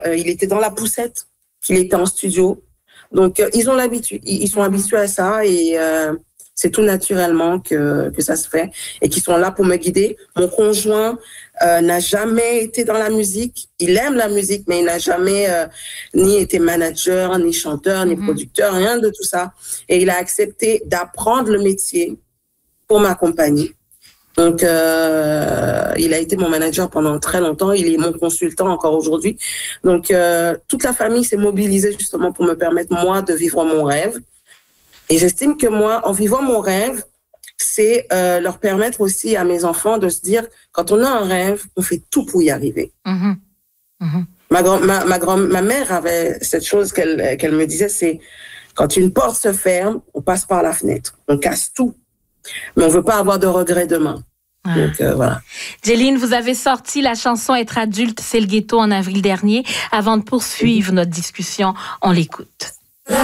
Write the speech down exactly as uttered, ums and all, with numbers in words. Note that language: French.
euh, il était dans la poussette, qu'il était en studio. Donc, euh, ils ont l'habitude, ils, ils sont habitués à ça et euh, c'est tout naturellement que, que ça se fait et qu'ils sont là pour me guider. Mon conjoint euh, n'a jamais été dans la musique. Il aime la musique, mais il n'a jamais euh, ni été manager, ni chanteur, ni mm-hmm. producteur, rien de tout ça. Et il a accepté d'apprendre le métier pour m'accompagner. Donc, euh, il a été mon manager pendant très longtemps. Il est mon consultant encore aujourd'hui. Donc, euh, toute la famille s'est mobilisée justement pour me permettre, moi, de vivre mon rêve. Et j'estime que moi, en vivant mon rêve, c'est euh, leur permettre aussi à mes enfants de se dire, quand on a un rêve, on fait tout pour y arriver. Mmh. Mmh. Ma, grand, ma, ma, grand, ma mère avait cette chose qu'elle, qu'elle me disait, c'est quand une porte se ferme, on passe par la fenêtre, on casse tout. Mais on ne veut pas avoir de regrets demain. Ah. Donc, euh, voilà. Djeline, vous avez sorti la chanson Être adulte, c'est le ghetto en avril dernier. Avant de poursuivre mmh. notre discussion, on l'écoute.